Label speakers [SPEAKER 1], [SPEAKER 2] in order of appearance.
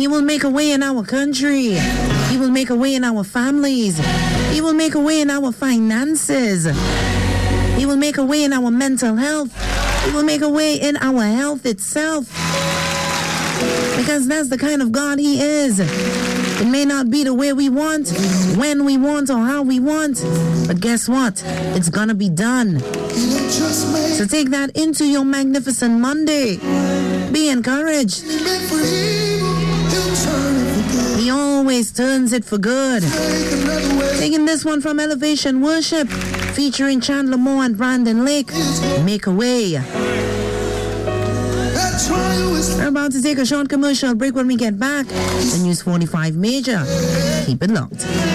[SPEAKER 1] He will make a way in our country. He will make a way in our families. He will make a way in our finances. He will make a way in our mental health. He will make a way in our health itself. Because that's the kind of God He is. It may not be the way we want, when we want, or how we want. But guess what? It's gonna be done. So take that into your magnificent Monday. Be encouraged. He always turns it for good. Taking this one from Elevation Worship, featuring Chandler Moore and Brandon Lake, Make a Way. We're about to take a short commercial break. When we get back, the News 45 Major. Keep it locked.